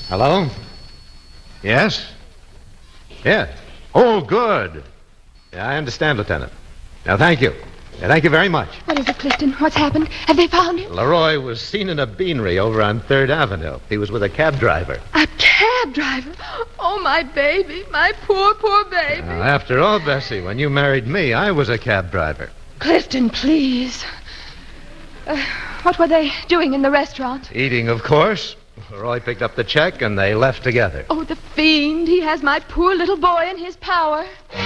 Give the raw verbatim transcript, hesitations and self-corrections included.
Hello? Yes? Yeah. Oh, good. Yeah, I understand, Lieutenant. Now, thank you. Yeah, thank you very much. What is it, Clifton? What's happened? Have they found him? Leroy was seen in a beanery over on third Avenue. He was with a cab driver. A cab driver? Oh, my baby. My poor, poor baby. Uh, after all, Bessie, when you married me, I was a cab driver. Clifton, please. Uh, what were they doing in the restaurant? Eating, of course. Leroy picked up the check and they left together. Oh, the fiend. He has my poor little boy in his power.